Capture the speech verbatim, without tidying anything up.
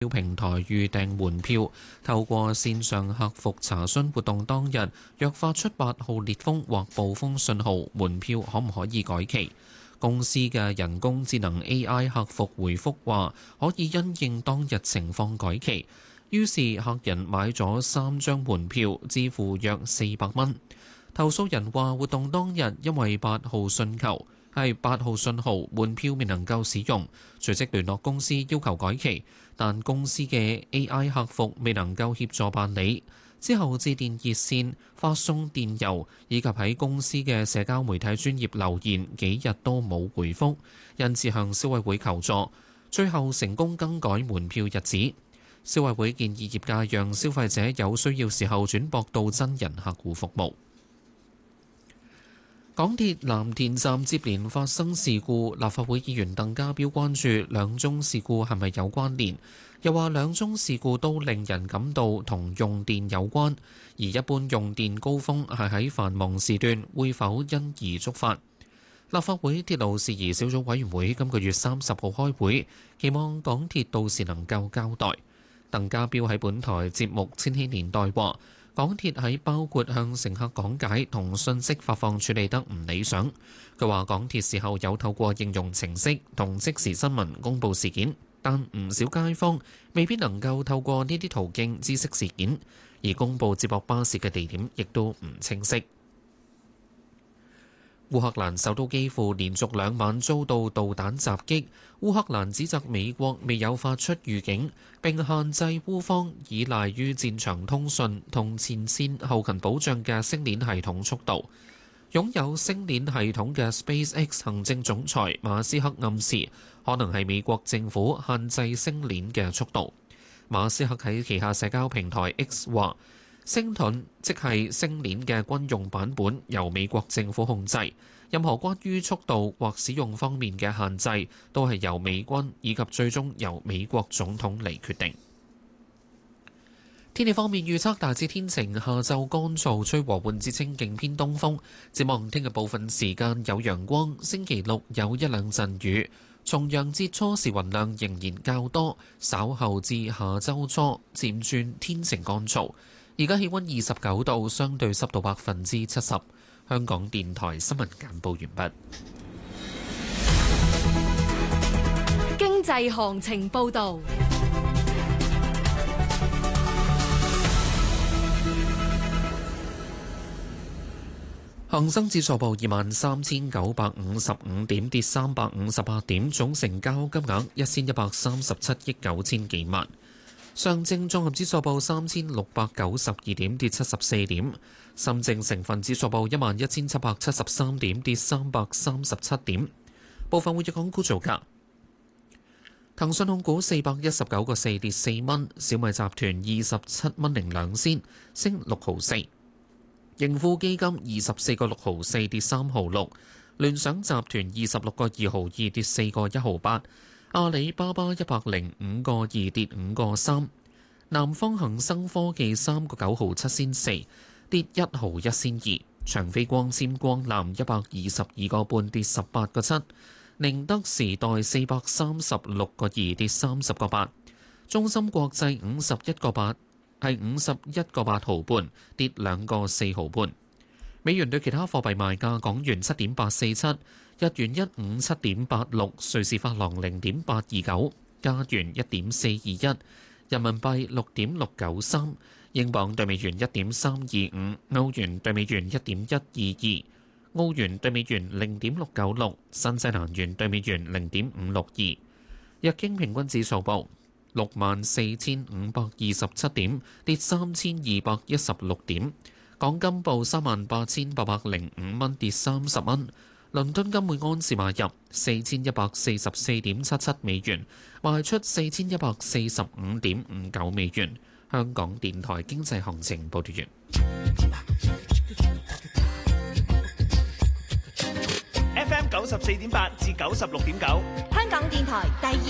平台預訂門票，透過線上客服查詢活動當日若發出八號烈風或暴風信號，門票可唔可以改期？公司嘅人工智能 A I 客服回覆話，可以因應當日情況改期。於是客人買咗三張門票，支付約四百蚊。投訴人話活動當日因為八號訊求係八號信號，門票未能夠使用，隨即聯絡公司要求改期，但公司嘅 A I 客服未能夠協助辦理。之後致電熱線、發送電郵以及喺公司嘅社交媒體專頁留言，幾日都冇回覆，因此向消委會求助，最後成功更改門票日子。消委會建議業界讓消費者有需要時候轉駁到真人客戶服務。港鐵藍田站接連發生事故，立法會議員鄧家彪關注兩宗事故係咪有關聯，又話兩宗事故都令人感到同用電有關，而一般用電高峰係喺繁忙時段，會否因而觸發？立法會鐵路事宜小組委員會今個月三十號開會，期望港鐵到時能夠交代。鄧家彪喺本台節目《千禧年代》話，港鐵喺包括向乘客講解同信息發放處理得唔理想。佢話港鐵事後有透過應用程式同即時新聞公佈事件，但唔少街坊未必能夠透過呢啲途徑知悉事件，而公佈接駁巴士嘅地點亦都唔清晰。烏克蘭首都基輔連續兩晚遭到導彈襲擊，烏克蘭指責美國未有發出預警，並限制烏方依賴於戰場通訊同前線後勤保障嘅星鏈系統速度。擁有星鏈系統嘅 SpaceX 行政總裁馬斯克暗示，可能係美國政府限制星鏈嘅速度。馬斯克喺旗下社交平台 X 話，星盾即係星鏈嘅軍用版本，由美國政府控制。任何關於速度或使用方面嘅限制，都係由美軍以及最終由美國總統嚟決定。天氣方面預測大致天晴，下晝乾燥，吹和緩至清勁偏東風。展望聽日部分時間有陽光，星期六有一兩陣雨。重陽節初時雲量仍然較多，稍後至下周初漸轉天晴乾燥。而家氣溫二十九度，相對濕度百分之七十。香港電台新聞簡報完畢。 經濟行情報導。 恒生指數報二萬三千九百五十五點，跌三百五十八點，總成交金額一千一百三十七億九千幾萬。上證綜合指數報三千六百九十二點，跌七十四點。深證成分指數報一萬一千七百七十三點，跌三百三十七點。部分活躍港股造價：騰訊控股四百一十九個四跌四蚊，小米集團二十七蚊零兩仙升六毫四，盈富基金二十四個六毫四跌三毫六，聯想集團二十六個二毫二跌四個一毫八。阿里巴巴一百零五個二跌五個三，南方恒生科技三個九毫七仙四跌一毫一仙二，長飛光纖光纜一百二十二個半跌十八個七，寧德時代四百三十六個二跌三十個八，中芯國際五十一個八係五十一個八毫半跌兩個四毫半。美元對其他貨幣賣價：港元七點八四七。日元一五七點八六，瑞士法郎零點八二九，加元一點四二一，人民幣六點六九三，英鎊對美元一點三二五，歐元對美元一點一二二，澳元對美元零點六九六，新西蘭元對美元零點五六二。日經平均指數報六萬四千五百二十七點，跌三千二百一十六點。港金報三萬八千八百零五蚊，跌三十蚊。倫敦金每安士買入四千一百四十四點七七美元，賣出四千一百四十五點五九美元。香港電台經濟行情報道完。 F M 九十四點八至九十六點九， 香港電台第二